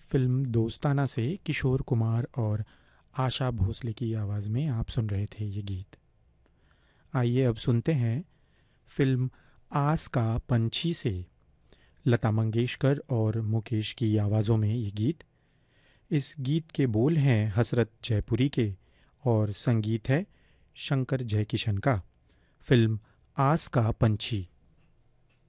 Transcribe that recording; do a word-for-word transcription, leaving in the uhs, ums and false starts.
Film दोस्ताना से किशोर कुमार और आशा भोसले की आवाज़ में आप सुन रहे थे ये गीत। आइए अब सुनते हैं फिल्म आस का पंछी से लता मंगेशकर और मुकेश की आवाज़ों में ये गीत। इस गीत के बोल हैं हसरत जयपुरी के और संगीत है शंकर जयकिशन का। फिल्म आस का पंछी।